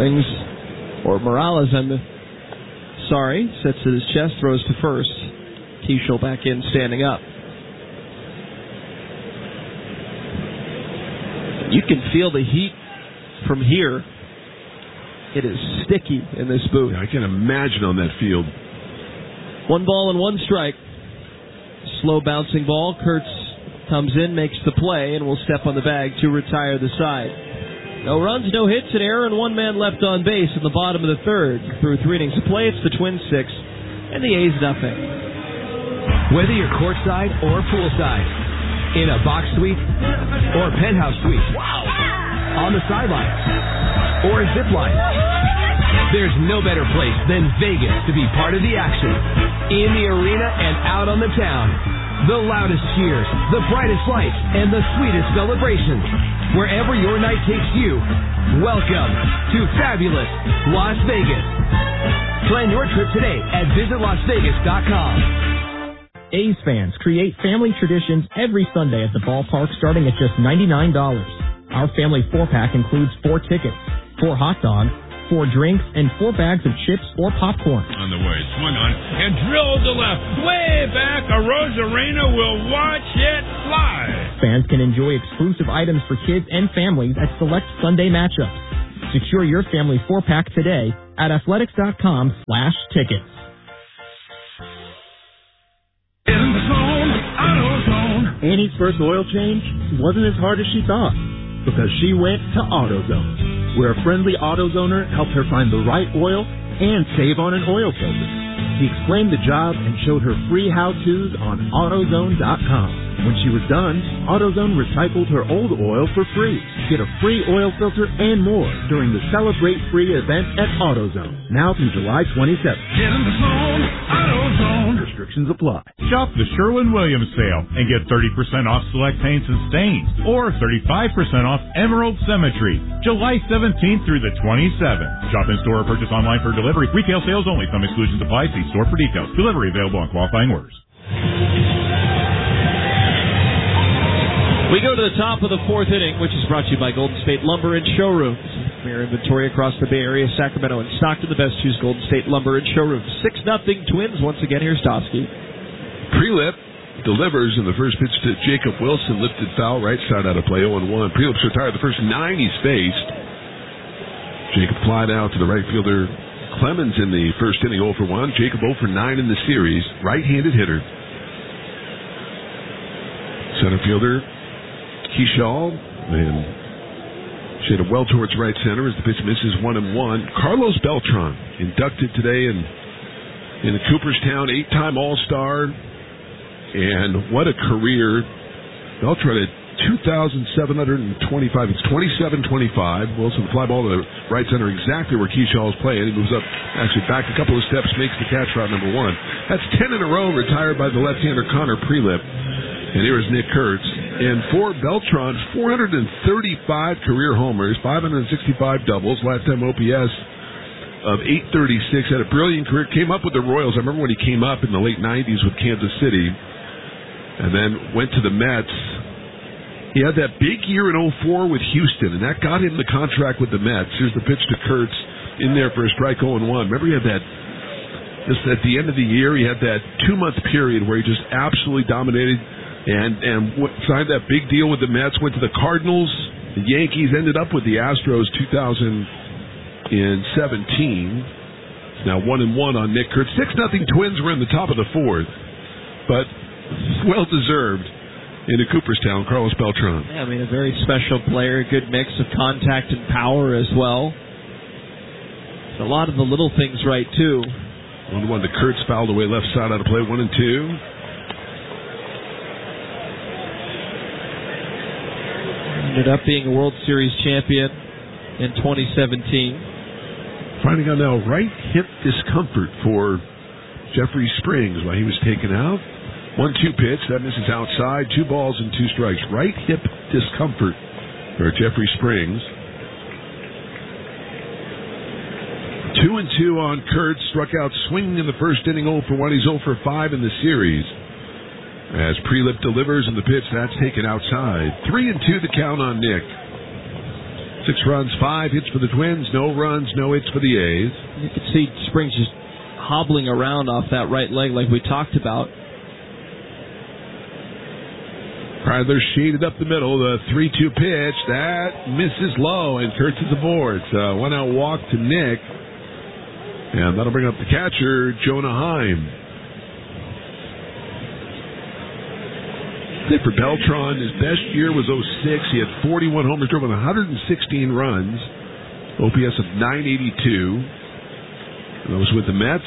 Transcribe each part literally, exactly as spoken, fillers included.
Springs, or Morales, I'm sorry, sets at his chest, throws to first. Keishel back in, standing up. You can feel the heat from here. It is sticky in this booth. Yeah, I can imagine on that field. One ball and one strike. Slow bouncing ball. Kurtz comes in, makes the play, and will step on the bag to retire the side. No runs, no hits, an error, and one man left on base in the bottom of the third. Through three innings of play, it's the Twins six and the A's nothing. Whether you're courtside or poolside, in a box suite or a penthouse suite, on the sidelines or a zip line, there's no better place than Vegas to be part of the action. In the arena and out on the town. The loudest cheers, the brightest lights, and the sweetest celebrations. Wherever your night takes you, welcome to fabulous Las Vegas. Plan your trip today at visit las vegas dot com. A's fans create family traditions every Sunday at the ballpark starting at just ninety-nine dollars. Our family four-pack includes four tickets, four hot dogs, four drinks, and four bags of chips or popcorn. On the way, swung on, and drilled to left. Way back, a Rosarena will watch it fly. Fans can enjoy exclusive items for kids and families at select Sunday matchups. Secure your family four-pack today at athletics dot com slash tickets. In the zone, AutoZone. Annie's first oil change wasn't as hard as she thought because she went to AutoZone, where a friendly AutoZoner helped her find the right oil and save on an oil filter. He explained the job and showed her free how-tos on AutoZone dot com. When she was done, AutoZone recycled her old oil for free. Get a free oil filter and more during the Celebrate Free event at AutoZone, now through July twenty-seventh. Get in the zone, AutoZone. Restrictions apply. Shop the Sherwin-Williams sale and get thirty percent off select paints and stains, or thirty-five percent off Emerald Symmetry, July seventeenth through the twenty-seventh. Shop in store or purchase online for delivery. Retail sales only. Some exclusions apply. See store for details. Delivery available on qualifying orders. We go to the top of the fourth inning, which is brought to you by Golden State Lumber and Showrooms. Premier inventory across the Bay Area, Sacramento, and Stockton. The best choose Golden State Lumber and Showrooms. six nothing Twins. Once again, here's Stosky. Prelip delivers in the first pitch to Jacob Wilson. Lifted foul, right side out of play, oh and one. Prelip's retired the first nine he's faced. Jacob flied out to the right fielder Clemens in the first inning, oh for one. Jacob oh for nine in the series. Right-handed hitter. Center fielder Keishel, and she had a well towards right center as the pitch misses one and one. Carlos Beltran, inducted today in in Cooperstown, eight-time All-Star, and what a career. Beltran at two thousand seven hundred twenty-five. It's twenty-seven twenty-five. Wilson fly ball to the right center, exactly where Keishel is playing. He moves up, actually back a couple of steps, makes the catch route number one. That's ten in a row retired by the left-hander Connor Prelip. And here is Nick Kurtz. And for Beltran, four hundred thirty-five career homers, five hundred sixty-five doubles, lifetime O P S of eight thirty-six. Had a brilliant career. Came up with the Royals. I remember when he came up in the late nineties with Kansas City. And then went to the Mets. He had that big year in oh four with Houston, and that got him the contract with the Mets. Here's the pitch to Kurtz in there for a strike oh and one. Remember he had that, just at the end of the year, he had that two-month period where he just absolutely dominated. And and w- signed that big deal with the Mets, went to the Cardinals, the Yankees, ended up with the Astros two thousand seventeen. Now one and one on Nick Kurtz. Six nothing Twins were in the top of the fourth, but well deserved into Cooperstown. Carlos Beltran. Yeah, I mean a very special player, good mix of contact and power as well. A lot of the little things right too. One and one to Kurtz, fouled away left side out of play. One and two. Ended up being a World Series champion in twenty seventeen. Finding out now right hip discomfort for Jeffrey Springs while he was taken out. one two pitch. That misses outside. Two balls and two strikes. Right hip discomfort for Jeffrey Springs. Two and two on Kurtz. Struck out swinging in the first inning. oh for one. He's oh for five in the series. As Prelip delivers in the pitch, that's taken outside. Three and two the count on Nick. Six runs, five hits for the Twins. No runs, no hits for the A's. You can see Springs just hobbling around off that right leg like we talked about. Kyler shaded up the middle. The three two pitch. That misses low, and Kurtz is aboard. So one out walk to Nick. And that'll bring up the catcher, Jonah Heim. For Beltran, his best year was oh six. He had forty-one homers, drove in one hundred sixteen runs. O P S of nine eighty-two. That was with the Mets.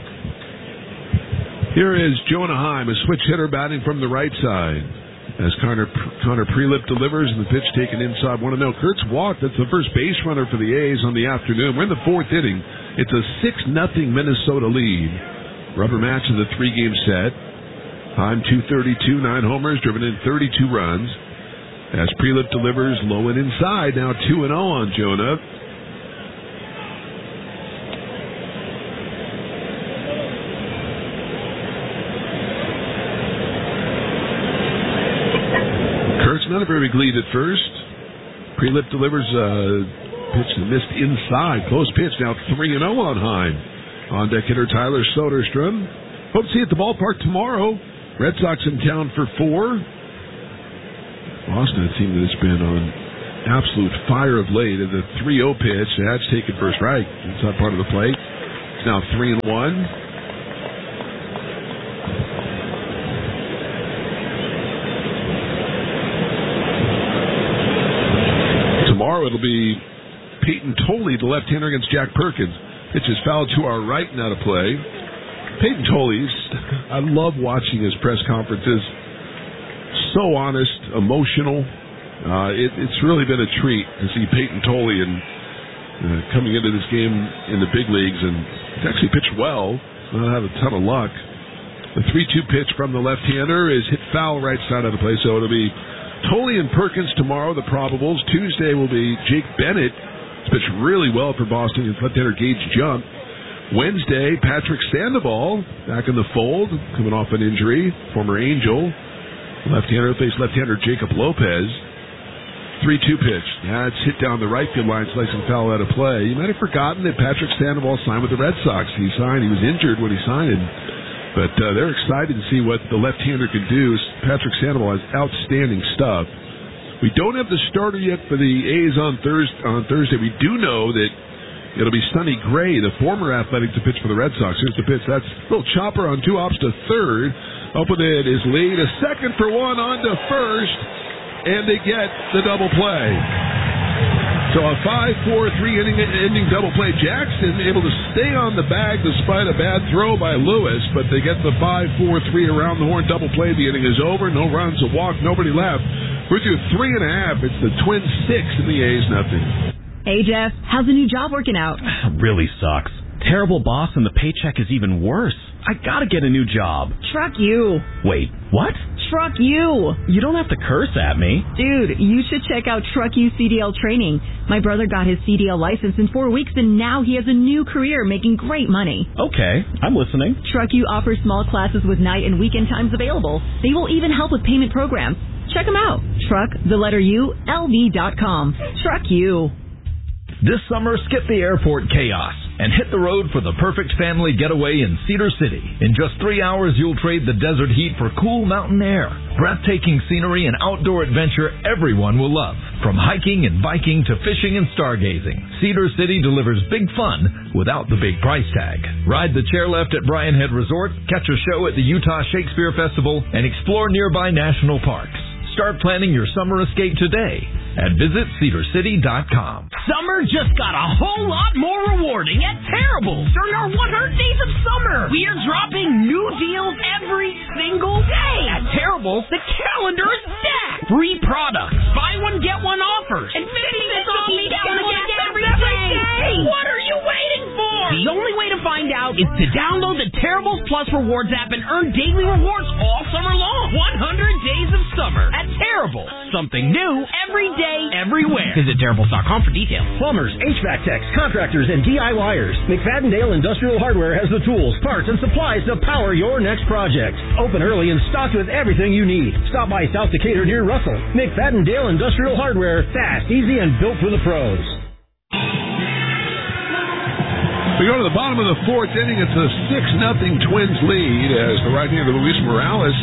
Here is Jonah Heim, a switch hitter batting from the right side. As Connor, Connor Prelip delivers and the pitch taken inside one oh. Kurtz walked. That's the first base runner for the A's on the afternoon. We're in the fourth inning. It's a six nothing Minnesota lead. Rubber match of the three-game set. Heim two thirty-two, nine homers, driven in thirty-two runs. As Prelip delivers low and inside, now two and oh on Jonah. Kurtz not a very big lead at first. Prelip delivers a pitch that missed inside. Close pitch, now three and oh on Heim. On deck hitter Tyler Soderstrom. Hope to see you at the ballpark tomorrow. Red Sox in town for four. Boston, a team that has been on absolute fire of late. And the three oh pitch, that's taken for a strike. It's not part of the plate. It's now three and one. Tomorrow it'll be Peyton Tolley, the left-hander, against Jack Perkins. Pitch is fouled to our right and out of play. Peyton Tolley's, I love watching his press conferences. So honest, emotional. Uh, it, it's really been a treat to see Peyton Tolley and uh, coming into this game in the big leagues, and he's actually pitched well. Not had a ton of luck. The three two pitch from the left-hander is hit foul right side of the play, so it'll be Tolley and Perkins tomorrow, the probables. Tuesday will be Jake Bennett. He's pitched really well for Boston. His left-hander Gage Jump. Wednesday, Patrick Sandoval back in the fold, coming off an injury. Former Angel. Left-hander faced left-hander Jacob Lopez. three two pitch. That's hit down the right field line, slicing foul out of play. You might have forgotten that Patrick Sandoval signed with the Red Sox. He signed. He was injured when he signed it. But uh, they're excited to see what the left-hander can do. Patrick Sandoval has outstanding stuff. We don't have the starter yet for the A's on Thursday. On Thursday, we do know that it'll be Sonny Gray, the former Athletic, to pitch for the Red Sox. Here's the pitch. That's a little chopper on two ops to third. Up with it is lead. A second for one on to first. And they get the double play. So a five four three inning, inning double play. Jackson able to stay on the bag despite a bad throw by Lewis. But they get the five four three around the horn double play. The inning is over. No runs, a walk, nobody left. We're through three and a half. It's the Twins six and the A's nothing. Hey, Jeff, how's the new job working out? Really sucks. Terrible boss, and the paycheck is even worse. I gotta get a new job. Truck you. Wait, what? Truck you. You don't have to curse at me. Dude, you should check out Truck You C D L training. My brother got his C D L license in four weeks, and now he has a new career making great money. Okay, I'm listening. Truck You offers small classes with night and weekend times available. They will even help with payment programs. Check them out. Truck, the letter U, L V dot com. Truck You. This summer, skip the airport chaos and hit the road for the perfect family getaway in Cedar City. In just three hours, you'll trade the desert heat for cool mountain air, breathtaking scenery, and outdoor adventure everyone will love. From hiking and biking to fishing and stargazing, Cedar City delivers big fun without the big price tag. Ride the chairlift at Bryan Head Resort, catch a show at the Utah Shakespeare Festival, and explore nearby national parks. Start planning your summer escape today at visit cedar city dot com. Summer just got a whole lot more rewarding at Terrible during our one hundred days of summer. We are dropping new deals every single day. At Terrible, the calendar is stacked. Free products, buy one, get one offers, and fifty cents off each gallon of gas every day. What are you waiting for? The only way to find out is to download the Terribles Plus Rewards app and earn daily rewards all summer long. one hundred days of summer at Terribles. Something new every day, everywhere. Visit Terribles dot com for details. Plumbers, H V A C techs, contractors, and DIYers. McFadden-Dale Industrial Hardware has the tools, parts, and supplies to power your next project. Open early and stocked with everything you need. Stop by South Decatur near Russell. McFadden-Dale Industrial Hardware. Fast, easy, and built for the pros. We go to the bottom of the fourth inning. It's a six nothing Twins lead as the right-hander Luis Morales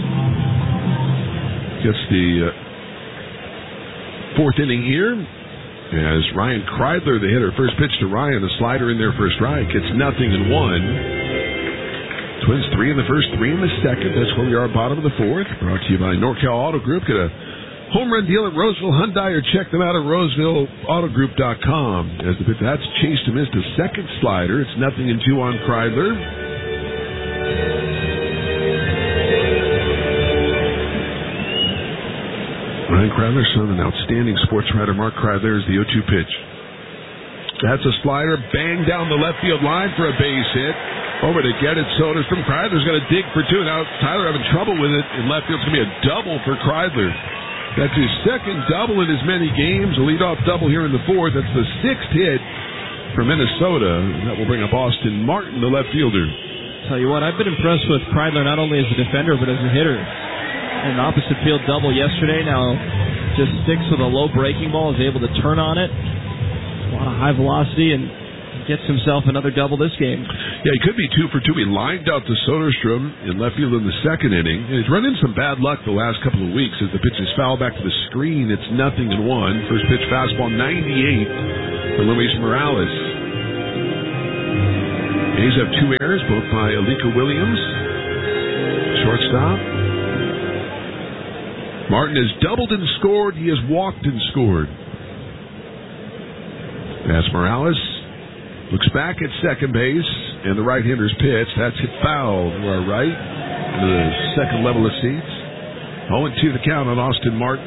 gets the uh, fourth inning here. As Ryan Kreidler, the hitter, first pitch to Ryan, a slider in there for a strike. It's nothing and one. Twins three in the first, three in the second. That's where we are, bottom of the fourth. Brought to you by NorCal Auto Group. Get a home run deal at Roseville Hyundai, or check them out at roseville auto group dot com. As the pitch, that's chased to missed a second slider. It's nothing and two on Kreidler. Ryan Kreidler's son, an outstanding sports writer, Mark Kreidler, is the oh two pitch. That's a slider, bang down the left field line for a base hit. Over to get it, Soderstrom. Kreidler's going to dig for two. Now Tyler having trouble with it in left field. It's going to be a double for Kreidler. That's his second double in as many games. A leadoff double here in the fourth. That's the sixth hit for Minnesota. And that will bring up Austin Martin, the left fielder. Tell you what, I've been impressed with Kreidler not only as a defender but as a hitter. An opposite field double yesterday. Now just sticks with a low breaking ball. Is able to turn on it. A lot of high velocity and gets himself another double this game. Yeah, he could be two for two. He lined out to Soderstrom in left field in the second inning. And he's run into some bad luck the last couple of weeks as the pitch is fouled back to the screen. It's nothing and one. First pitch fastball ninety-eight for Luis Morales. A's have two errors, both by Alika Williams, shortstop. Martin has doubled and scored. He has walked and scored. As Morales looks back at second base, and the right-hander's pitch. That's hit foul to our right, to the second level of seats. oh and two the count on Austin Martin.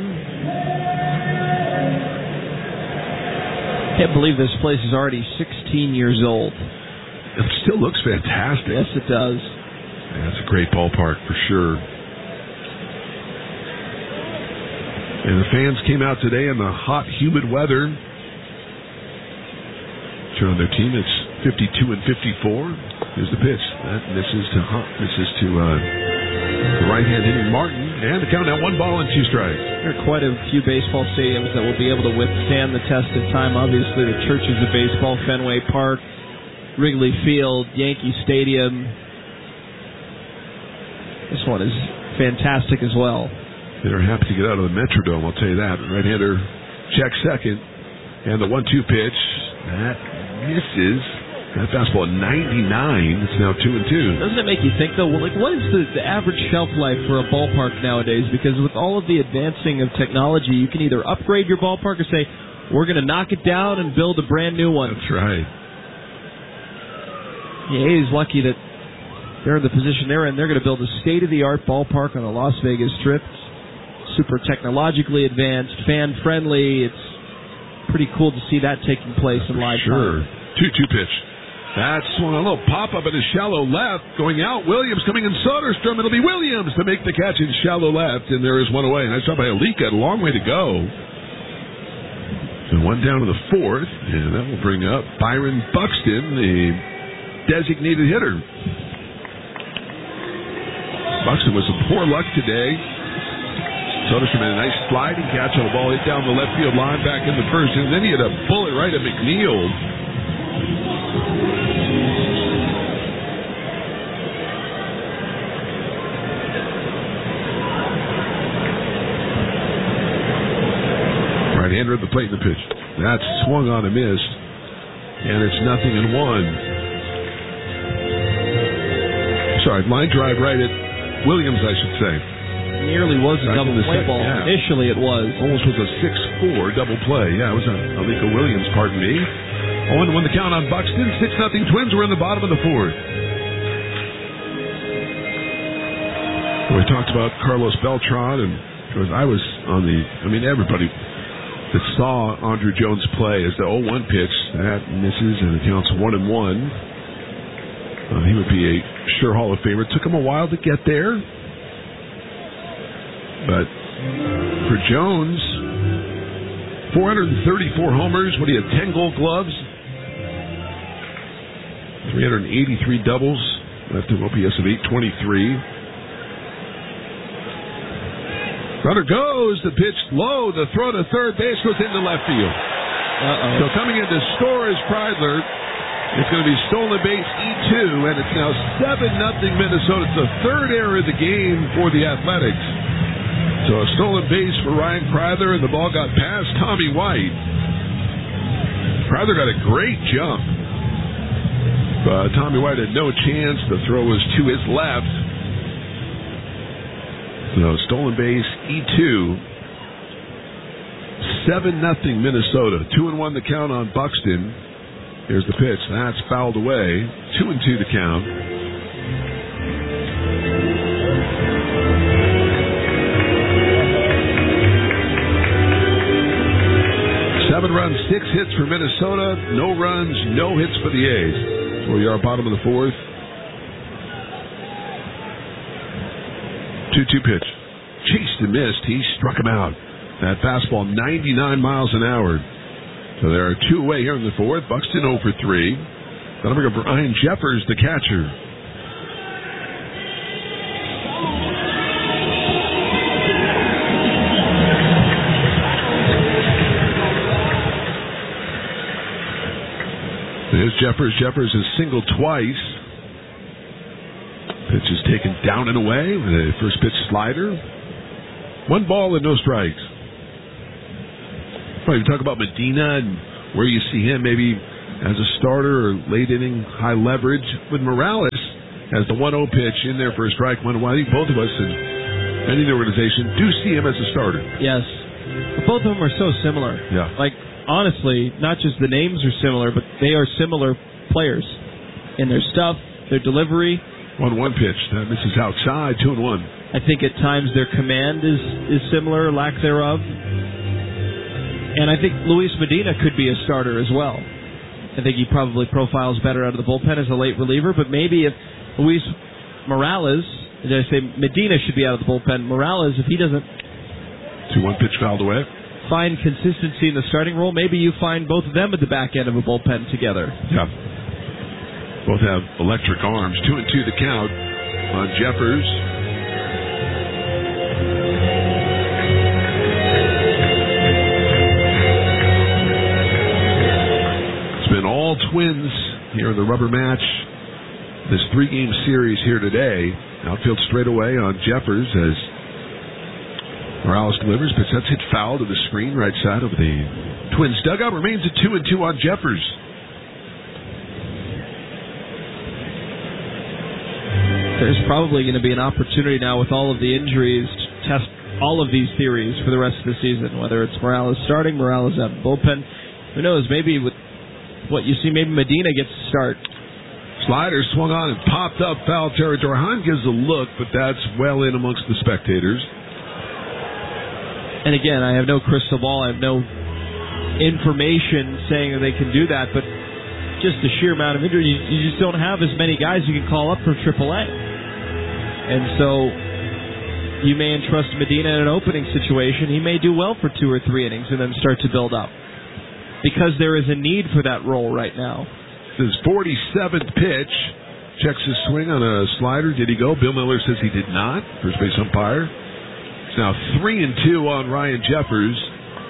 Can't believe this place is already sixteen years old. It still looks fantastic. Yes, it does. Yeah, it's a great ballpark for sure. And the fans came out today in the hot, humid weather. On their team, it's fifty-two and fifty-four. Here's the pitch. That misses to misses to uh, the right hand hitting Martin, and the count now one ball and two strikes. There are quite a few baseball stadiums that will be able to withstand the test of time. Obviously, the Churches of Baseball, Fenway Park, Wrigley Field, Yankee Stadium. This one is fantastic as well. They're happy to get out of the Metrodome, I'll tell you that. Right-hander checks second, and the one two pitch. That misses. That fastball at ninety-nine. It's now two and two. Doesn't it make you think, though, like, what is the, the average shelf life for a ballpark nowadays? Because with all of the advancing of technology, you can either upgrade your ballpark or say, we're going to knock it down and build a brand new one. That's right. The A's lucky that they're in the position they're in. They're going to build a state-of-the-art ballpark on the Las Vegas Strip. Super technologically advanced, fan-friendly. It's pretty cool to see that taking place in live sure. time. two two pitch. That's swung a little pop-up at his shallow left. Going out, Williams coming in Soderstrom. It'll be Williams to make the catch in shallow left, and there is one away. Nice job by Alika. A long way to go. So one down to the fourth, and that will bring up Byron Buxton, the designated hitter. Buxton was some poor luck today. Soderstrom had a nice sliding catch on a ball hit down the left field line back in the first, and then he had a bullet right at McNeil. Right-hander at the plate in the pitch. That's swung on and missed, and it's nothing and one. Sorry, line drive right at Williams, I should say. Nearly was a double play ball. Yeah. Initially, it was. Almost was a six four double play. Yeah, it was a Alika Williams, pardon me. oh and one the count on Buxton. six nothing Twins were in the bottom of the fourth. We talked about Carlos Beltran, and I was on the, I mean, everybody that saw Andruw Jones play as the oh one pitch, that misses, and it counts one and one. Uh, he would be a sure Hall of Famer. It took him a while to get there. But for Jones, four hundred thirty-four homers. What do you have, ten gold gloves? three hundred eighty-three doubles. Left an O P S of eight twenty-three. Runner goes. The pitch low. The throw to third base goes into left field. Uh-oh. So coming in to score is Kreidler. It's going to be stolen base E two, and it's now seven nothing Minnesota. It's the third error of the game for the Athletics. So a stolen base for Ryan Kreidler, and the ball got past Tommy White. Kreidler got a great jump. But Tommy White had no chance. The throw was to his left. So stolen base E two. seven nothing Minnesota. Two and one the count on Buxton. Here's the pitch. That's fouled away. Two and two the count. Seven runs, six hits for Minnesota. No runs, no hits for the A's. So we are bottom of the fourth. two two pitch. Chased and missed. He struck him out. That fastball, ninety-nine miles an hour. So there are two away here in the fourth. Buxton oh for three. That'll bring up Ryan Jeffers, the catcher. There's Jeffers. Jeffers has singled twice. Pitch is taken down and away. The first pitch slider. One ball and no strikes. Well, you talk about Medina and where you see him maybe as a starter or late inning high leverage. With Morales as the one oh pitch in there for a strike one. I think both of us and many in the organization do see him as a starter. Yes. But both of them are so similar. Yeah. Like, honestly, not just the names are similar, but they are similar players in their stuff, their delivery. one one pitch. That misses outside. two and one. I think at times their command is, is similar, lack thereof. And I think Luis Medina could be a starter as well. I think he probably profiles better out of the bullpen as a late reliever, but maybe if Luis Morales, did I say Medina should be out of the bullpen, Morales, if he doesn't two one pitch fouled away, find consistency in the starting role, maybe you find both of them at the back end of a bullpen together. Yeah. Both have electric arms. Two and two the count on Jeffers. It's been all Twins here in the rubber match. This three-game series here today. Outfield straight away on Jeffers as Morales delivers, but that's hit foul to the screen right side of the Twins dugout. Remains at two and two on Jeffers. There's probably going to be an opportunity now with all of the injuries to test all of these theories for the rest of the season, whether it's Morales starting, Morales out of bullpen. Who knows? Maybe with what you see, maybe Medina gets to start. Slider swung on and popped up foul territory. Hahn gives a look, but that's well in amongst the spectators. And again, I have no crystal ball. I have no information saying that they can do that, but just the sheer amount of injury, you, you just don't have as many guys you can call up from triple A. And so you may entrust Medina in an opening situation. He may do well for two or three innings and then start to build up because there is a need for that role right now. His forty-seventh pitch. Checks his swing on a slider. Did he go? Bill Miller says he did not. First base umpire. It's now three and two on Ryan Jeffers.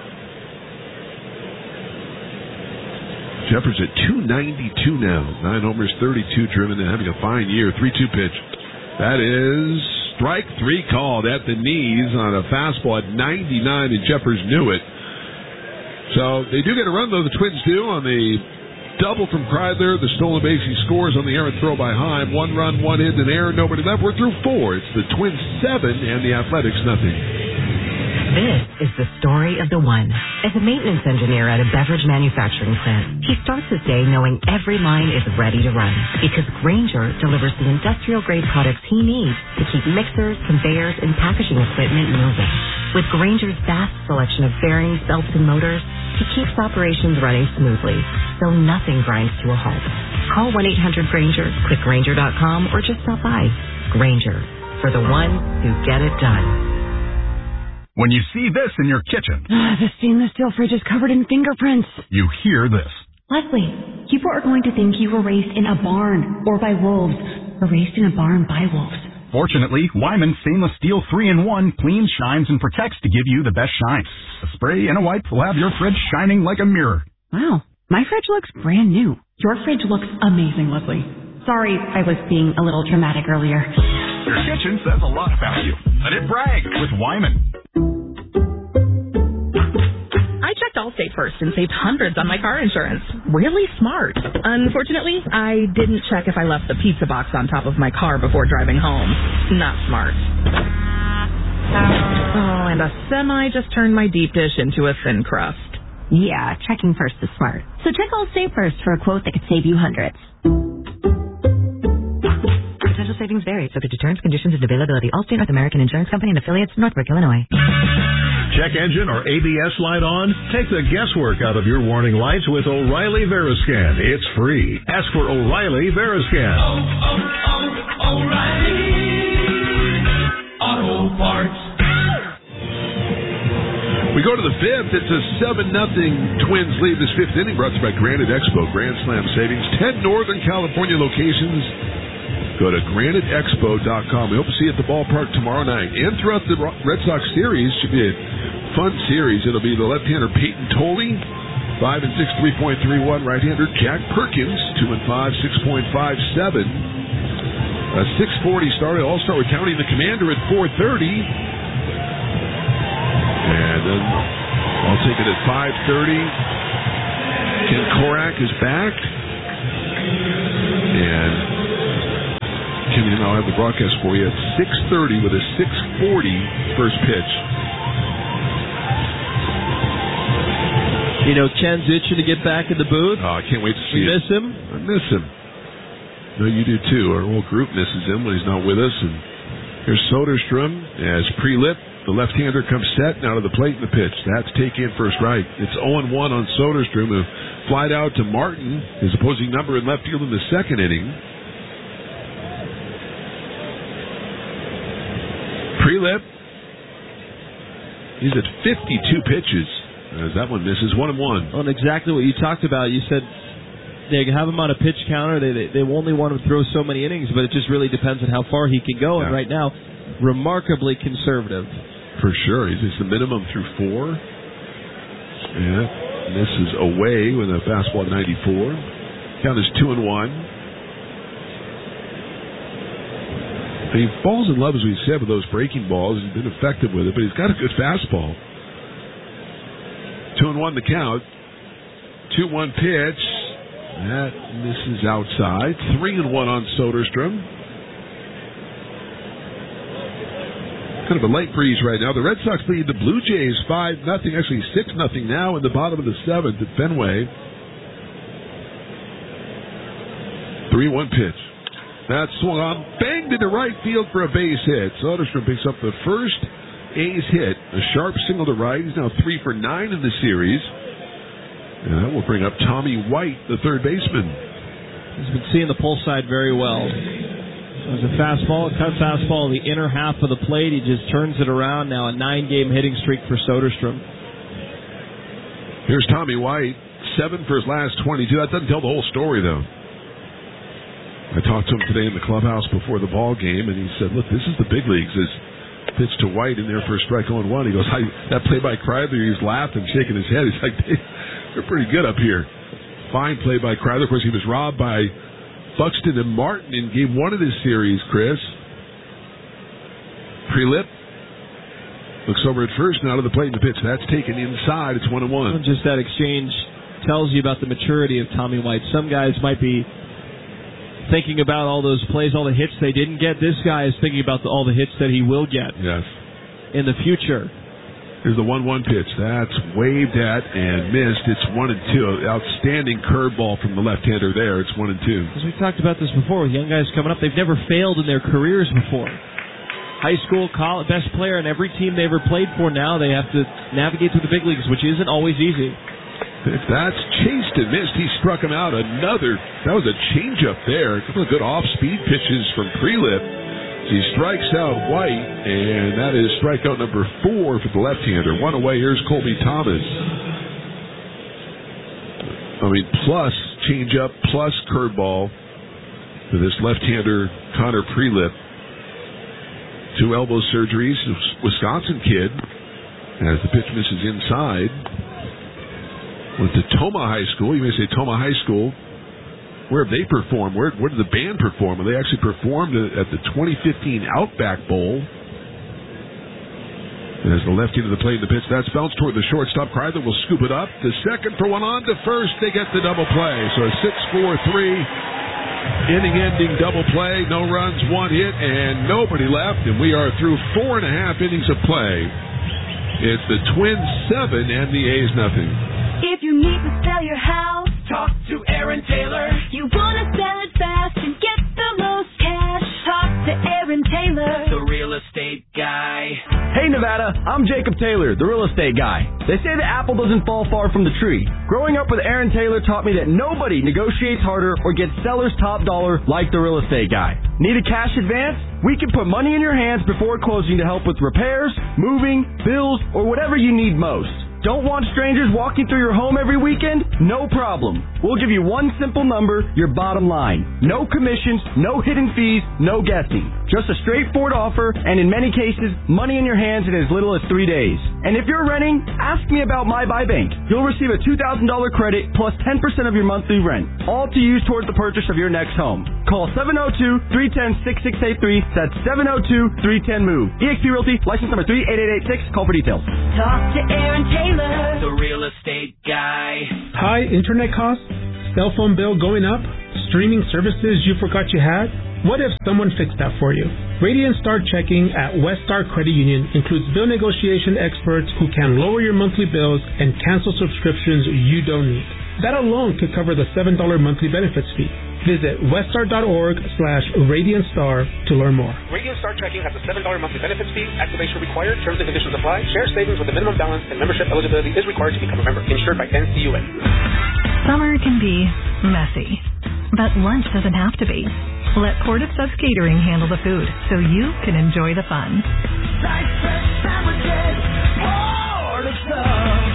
Jeffers at two ninety-two now. Nine homers, thirty-two driven, and having a fine year. three two pitch. That is strike three called at the knees on a fastball at ninety-nine, and Jeffers knew it. So they do get a run, though, the Twins do, on the double from Kreidler. The stolen base, he scores on the errant throw by Heim. One run, one hit, an error, nobody left. We're through four. It's the Twins seven and the Athletics nothing. This is the story of the one. As a maintenance engineer at a beverage manufacturing plant, he starts his day knowing every line is ready to run because Grainger delivers the industrial-grade products he needs to keep mixers, conveyors, and packaging equipment moving. With Grainger's vast selection of bearings, belts, and motors, he keeps operations running smoothly, so nothing grinds to a halt. Call one eight hundred Granger, click Granger dot com, or just stop by. Granger, for the ones who get it done. When you see this in your kitchen, Uh, the stainless steel fridge is covered in fingerprints. you hear this. Leslie, people are going to think you were raised in a barn or by wolves, or raised in a barn by wolves. Fortunately, Wyman Stainless Steel three in one cleans, shines, and protects to give you the best shine. A spray and a wipe will have your fridge shining like a mirror. Wow, my fridge looks brand new. Your fridge looks amazing, Leslie. Sorry, I was being a little dramatic earlier. Your kitchen says a lot about you. Let it brag with Wyman. I checked Allstate first and saved hundreds on my car insurance. Really smart. Unfortunately, I didn't check if I left the pizza box on top of my car before driving home. Not smart. Oh, and a semi just turned my deep dish into a thin crust. Yeah, checking first is smart. So check Allstate first for a quote that could save you hundreds. Potential savings vary, subject to terms, conditions, and availability. Allstate North American Insurance Company and affiliates, Northbrook, Illinois. Check engine or A B S light on? Take the guesswork out of your warning lights with O'Reilly Veriscan. It's free. Ask for O'Reilly Veriscan. Oh, oh, oh, O'Reilly Auto Parts. We go to the fifth. It's a seven nothing Twins lead this fifth inning, brought to you by Granite Expo. Grand Slam savings. ten Northern California locations. Go to granite expo dot com. We hope to see you at the ballpark tomorrow night. And throughout the Red Sox series, should be a fun series. It'll be the left-hander Peyton Tolley, five and six, three point three one. Right-hander Jack Perkins, two and five, six point five seven. A six forty start. I'll start with counting the Commander at four thirty. And then I'll take it at five thirty. Ken Korak is back. And Kim, you know, I'll have the broadcast for you at six thirty with a six forty first pitch. You know, Ken's itching to get back in the booth. Oh, I can't wait to see you it. miss him? I miss him. No, you do too. Our whole group misses him when he's not with us. And here's Soderstrom as pre-lip. The left-hander comes set and out of the plate in the pitch. That's take in first right. It's oh and one on Soderstrom, who flied out to Martin, his opposing number in left field in the second inning. Pre-lip. He's at fifty-two pitches. As that one misses, one and one. On exactly what you talked about. You said they have him on a pitch counter. They, they they only want him to throw so many innings, but it just really depends on how far he can go. Yeah. And right now, remarkably conservative. For sure. He's just the minimum through four. Yeah. Misses away with a fastball at ninety-four. Count is two and one. He falls in love, as we said, with those breaking balls. He's been effective with it, but he's got a good fastball. Two and one the count. Two one pitch. That misses outside. Three and one on Soderstrom. Kind of a light breeze right now. The Red Sox lead the Blue Jays five nothing, actually six nothing now in the bottom of the seventh at Fenway. three one pitch. That swung on, banged into right field for a base hit. Soderstrom picks up the first A's hit. A sharp single to right. He's now three for nine in the series. And that will bring up Tommy White, the third baseman. He's been seeing the pull side very well. There's a fastball, a cut fastball, the inner half of the plate. He just turns it around. Now a nine-game hitting streak for Soderstrom. Here's Tommy White, seven for his last twenty-two. That doesn't tell the whole story, though. I talked to him today in the clubhouse before the ball game, and he said, look, this is the big leagues. His pitch to White in there for a strike oh and one. He goes, I, that play by Kreidler, he's laughing, shaking his head. He's like, they're pretty good up here. Fine play by Kreidler. Of course, he was robbed by Buxton and Martin in game one of this series, Chris. Pre-lip. Looks over at first and out of the plate in the pitch. That's taken inside. It's one and one. Just that exchange tells you about the maturity of Tommy White. Some guys might be thinking about all those plays, all the hits they didn't get. This guy is thinking about the, all the hits that he will get. Yes. In the future. Here's the one one pitch. That's waved at and missed. It's one and two. Outstanding curveball from the left-hander there. It's one and two. As we talked about this before, with young guys coming up, they've never failed in their careers before. High school, college, best player in every team they ever played for. Now they have to navigate through the big leagues, which isn't always easy. If that's chased and missed, he struck him out. Another, that was a changeup there. A couple of good off-speed pitches from Prelip. He strikes out White, and that is strikeout number four for the left-hander. One away, here's Colby Thomas. I mean, plus changeup, plus curveball for this left-hander, Connor Prelip. Two elbow surgeries, Wisconsin kid, as the pitch misses inside. Went to Toma High School. You may say Toma High School. Where have they performed? Where, where did the band perform? Well, they actually performed at the twenty fifteen Outback Bowl. And as the lefty to the plate, the pitch, that's bounced toward the shortstop. Kreidler will scoop it up. The second for one on to first. They get the double play. So a six four three inning-ending double play. No runs, one hit, and nobody left. And we are through four and a half innings of play. It's the Twins seven and the A's nothing. If you need to sell your house, talk to Aaron Taylor. You want to sell it fast and get the most cash, talk to Aaron Taylor, the real estate guy. Hey Nevada, I'm Jacob Taylor, the real estate guy. They say the apple doesn't fall far from the tree. Growing up with Aaron Taylor taught me that nobody negotiates harder or gets seller's top dollar like the real estate guy. Need a cash advance? We can put money in your hands before closing to help with repairs, moving, bills, or whatever you need most. Don't want strangers walking through your home every weekend? No problem. We'll give you one simple number, your bottom line. No commissions, no hidden fees, no guessing. Just a straightforward offer, and in many cases, money in your hands in as little as three days. And if you're renting, ask me about My Buy Bank. You'll receive a two thousand dollars credit plus ten percent of your monthly rent, all to use towards the purchase of your next home. Call seven oh two, three one oh, six six eight three. That's seven oh two, three one oh, MOVE. E X P Realty, license number three eight eight eight six. Call for details. talk to Aaron Taylor, the real estate guy. High internet costs, cell phone bill going up, streaming services you forgot you had? What if someone fixed that for you? Radiant Star Checking at West Star Credit Union includes bill negotiation experts who can lower your monthly bills and cancel subscriptions you don't need. That alone could cover the seven dollars monthly benefits fee. Visit weststar.org slash Radiant Star to learn more. Radiant Star Checking has a seven dollars monthly benefits fee. Activation required. Terms and conditions apply. Share savings with a minimum balance and membership eligibility is required to become a member. Insured by N C U A. Summer can be messy, but lunch doesn't have to be. Let Port of Subs Catering handle the food so you can enjoy the fun. Like fresh sandwiches, Port of Subs.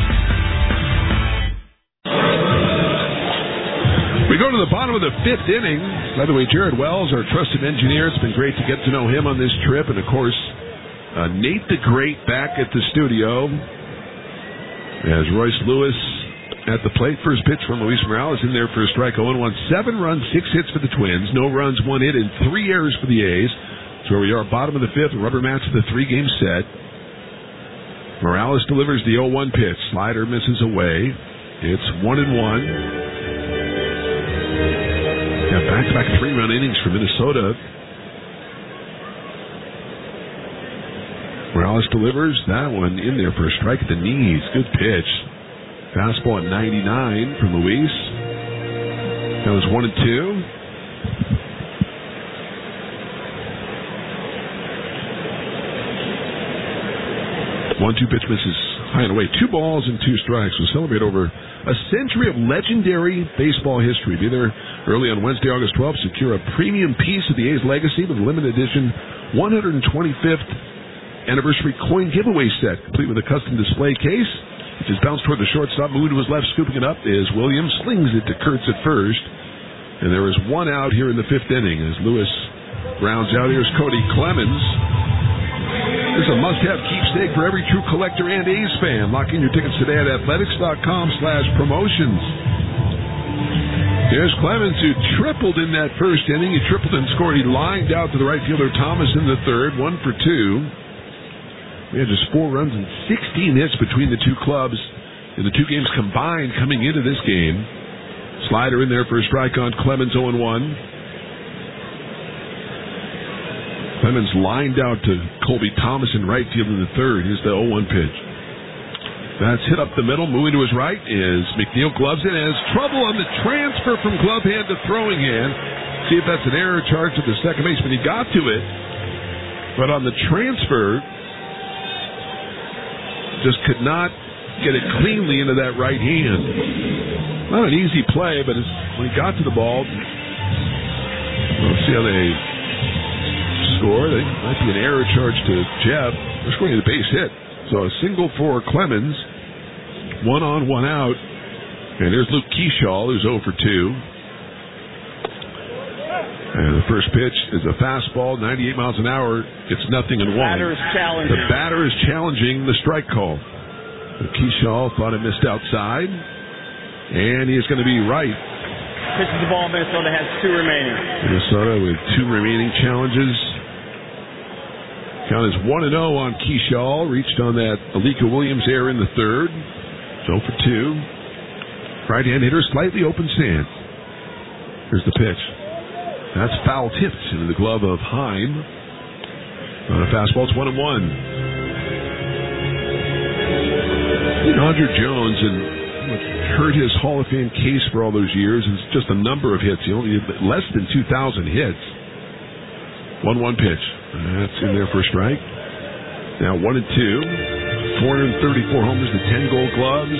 We go to the bottom of the fifth inning. By the way, Jared Wells, our trusted engineer, it's been great to get to know him on this trip. And, of course, uh, Nate the Great back at the studio as Royce Lewis at the plate. First pitch from Luis Morales in there for a strike. oh and one. Seven runs, six hits for the Twins. No runs, one hit, and three errors for the A's. So where we are, bottom of the fifth. Rubber mats the three-game set. Morales delivers the oh one pitch. Slider misses away. It's one and one. Yeah, back-to-back three-run innings for Minnesota. Morales delivers that one in there for a strike at the knees. Good pitch. Fastball at ninety-nine from Luis. That was one and two. One two pitch misses high and away. Two balls and two strikes. We'll celebrate over a century of legendary baseball history. Be there early on Wednesday, August twelfth. Secure a premium piece of the A's legacy with a limited edition one hundred twenty-fifth anniversary coin giveaway set, complete with a custom display case. It just bounced toward the shortstop. Moved to his left, scooping it up is Williams. Slings it to Kurtz at first. And there is one out here in the fifth inning as Lewis rounds out. Here's Cody Clemens. This is a must-have keepsake for every true collector and A's fan. Lock in your tickets today at athletics.com slash promotions. Here's Clemens, who tripled in that first inning. He tripled and scored. He lined out to the right fielder Thomas in the third, one for two. We had just four runs and sixteen hits between the two clubs in the two games combined coming into this game. Slider in there for a strike on Clemens, oh and one. Clemens lined out to Colby Thomas in right field in the third. Here's the oh one pitch. That's hit up the middle. Moving to his right is McNeil. Gloves in. Has trouble on the transfer from glove hand to throwing hand. See if that's an error charge to the second baseman. He got to it, but on the transfer, just could not get it cleanly into that right hand. Not an easy play, but it's, when he got to the ball, we'll see how they score. They might be an error charge to Jeff. They're scoring a base hit. So a single for Clemens. One on, one out. And there's Luke Keyshaw, who's oh for two. And the first pitch is a fastball, ninety-eight miles an hour. It's nothing in one. Batter is challenging. The batter is challenging the strike call. Keyshaw thought it missed outside. And he is going to be right. Pitches the ball. Minnesota has two remaining. Minnesota with two remaining challenges. Count is one and oh on Keyshaw. Reached on that Alika Williams error in the third. oh for two. Right-hand hitter, slightly open stance. Here's the pitch. That's foul tipped into the glove of Heim. On a fastball, it's one and one. Andrew Jones, and what hurt his Hall of Fame case for all those years is just a number of hits. He only had less than two thousand hits. one one pitch. That's in there for a strike. Now one and two. four hundred thirty-four homers to ten Gold Gloves.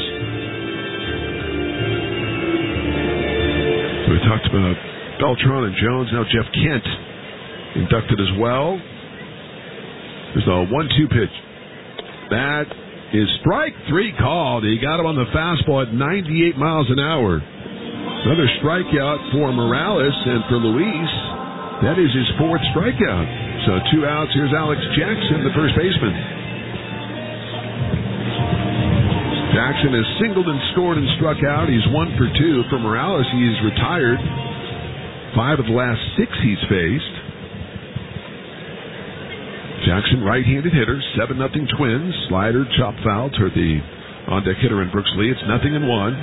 So we talked about Beltran and Jones. Now Jeff Kent inducted as well. There's a one two pitch. That is strike three called. He got him on the fastball at ninety-eight miles an hour. Another strikeout for Morales, and for Luis, that is his fourth strikeout. So two outs. Here's Alex Jackson, the first baseman. Jackson has singled and scored and struck out. He's one for two. For Morales, he's retired. Five of the last six he's faced. Jackson, right-handed hitter, seven nothing Twins. Slider, chop foul to the on-deck hitter in Brooks Lee. It's nothing in one.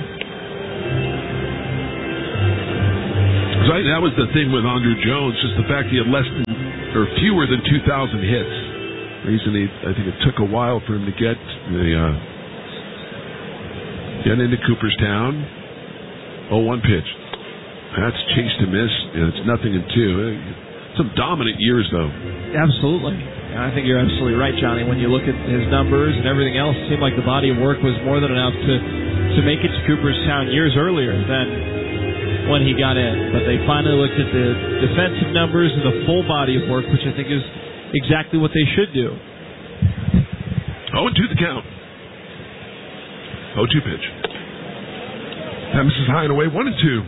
So I, that was the thing with Andrew Jones, just the fact he had less than, or fewer than two thousand hits. Reason he, I think it took a while for him to get the uh, get into Cooperstown. oh one pitch. That's chase to miss, and it's nothing in two. Some dominant years, though. Absolutely. I think you're absolutely right, Johnny. When you look at his numbers and everything else, it seemed like the body of work was more than enough to, to make it to Cooperstown years earlier than when he got in. But they finally looked at the defensive numbers and the full body of work, which I think is exactly what they should do. oh and two the count. oh two pitch. That misses high and away, one and two.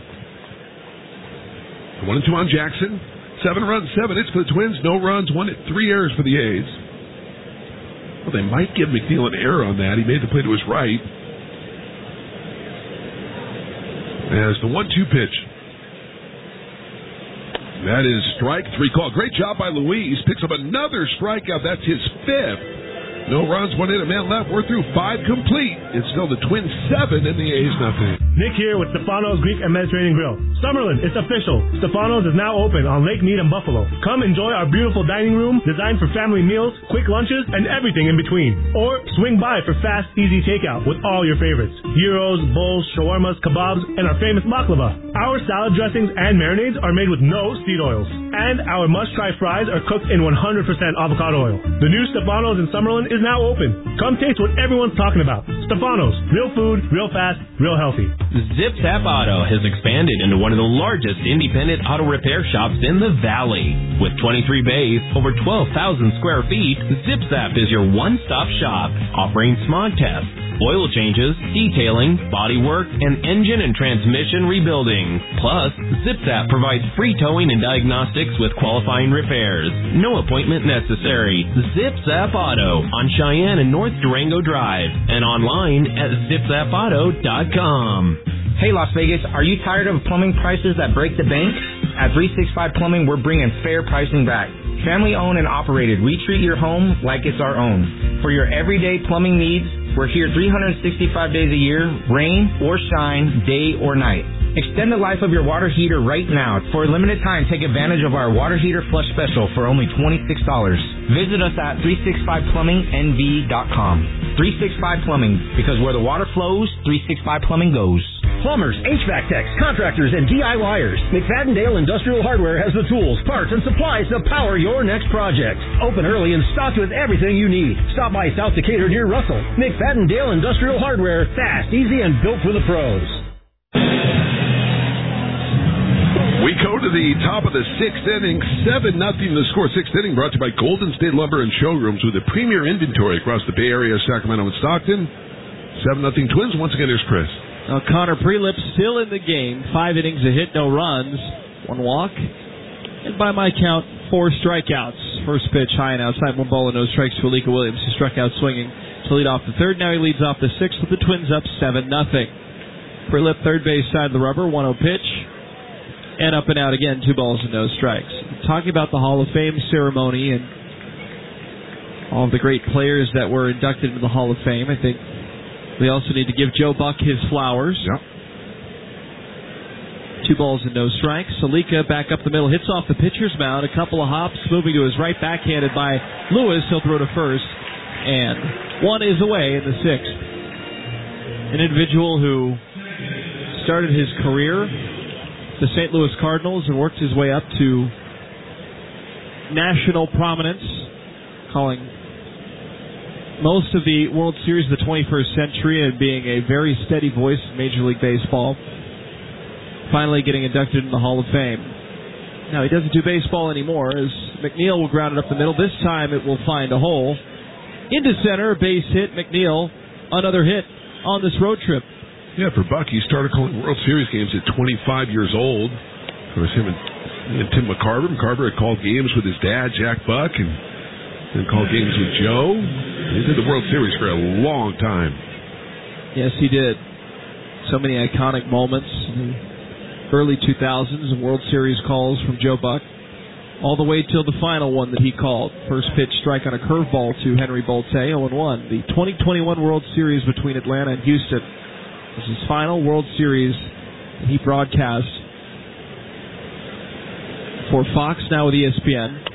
One and two on Jackson. Seven runs, seven hits for the Twins. No runs, one hit, three errors for the A's. Well, they might give McNeil an error on that. He made the play to his right. As the one two pitch. That is strike three call. Great job by Luis. Picks up another strikeout. That's his fifth. No runs, one hit, a man left. We're through five complete. It's still the Twins seven and the A's nothing. Nick here with Stefano's Greek and Mediterranean Grill. Summerlin, it's official. Stefano's is now open on Lake Mead and Buffalo. Come enjoy our beautiful dining room designed for family meals, quick lunches, and everything in between. Or swing by for fast, easy takeout with all your favorites. Gyros, bowls, shawarmas, kebabs, and our famous baklava. Our salad dressings and marinades are made with no seed oils. And our must-try fries are cooked in one hundred percent avocado oil. The new Stefano's in Summerlin is now open. Come taste what everyone's talking about. Stefano's. Real food, real fast, real healthy. Zip Zap Auto has expanded into one of the largest independent auto repair shops in the Valley. With twenty-three bays, over twelve thousand square feet, Zip Zap is your one-stop shop, offering smog tests, oil changes, detailing, body work, and engine and transmission rebuilding. Plus, Zip Zap provides free towing and diagnostics with qualifying repairs. No appointment necessary. Zip Zap Auto on Cheyenne and North Durango Drive, and online at zip zap auto dot com. Hey Las Vegas, are you tired of plumbing prices that break the bank? At three sixty-five Plumbing, we're bringing fair pricing back. Family owned and operated, we treat your home like it's our own. For your everyday plumbing needs, we're here three hundred sixty-five days a year, rain or shine, day or night. Extend the life of your water heater right now. For a limited time, take advantage of our water heater flush special for only twenty-six dollars. Visit us at three sixty-five plumbing n v dot com. three sixty-five Plumbing, because where the water flows, three sixty-five Plumbing goes. plumbers, H V A C techs, contractors, and DIYers. McFadden-Dale Industrial Hardware has the tools, parts, and supplies to power your next project. Open early and stocked with everything you need. Stop by South Decatur near Russell. McFadden-Dale Industrial Hardware, fast, easy, and built for the pros. We go to the top of the sixth inning, seven nothing the score. Sixth inning brought to you by Golden State Lumber and Showrooms with a premier inventory across the Bay Area, Sacramento, and Stockton. seven nothing Twins. Once again, here's Chris. Now Connor Prelip still in the game. Five innings, a hit, no runs, one walk, and by my count, four strikeouts. First pitch, high and outside, one ball and no strikes to Alika Williams, who struck out swinging to lead off the third. Now he leads off the sixth with the Twins up seven nothing. Prelip, third base side of the rubber, one oh pitch. And up and out again, two balls and no strikes. Talking about the Hall of Fame ceremony and all of the great players that were inducted into the Hall of Fame, I think we also need to give Joe Buck his flowers. Yep. Two balls and no strikes. Salika back up the middle, hits off the pitcher's mound, a couple of hops, moving to his right, backhanded by Lewis. He'll throw to first, and one is away in the sixth. An individual who started his career the Saint Louis Cardinals and worked his way up to national prominence, calling most of the World Series of the twenty-first century and being a very steady voice in Major League Baseball. Finally getting inducted in the Hall of Fame. Now, he doesn't do baseball anymore, as McNeil will ground it up the middle. This time it will find a hole. Into center, base hit. McNeil, another hit on this road trip. Yeah, for Buck, he started calling World Series games at twenty-five years old. It was him and, and Tim McCarver. McCarver had called games with his dad, Jack Buck, and then called games with Joe. He did the World Series for a long time. Yes, he did. So many iconic moments in the early two thousands and World Series calls from Joe Buck, all the way till the final one that he called. First pitch strike on a curveball to Henry Bolte, oh and one. The twenty twenty-one World Series between Atlanta and Houston. This is his final World Series he broadcast for Fox, now with E S P N.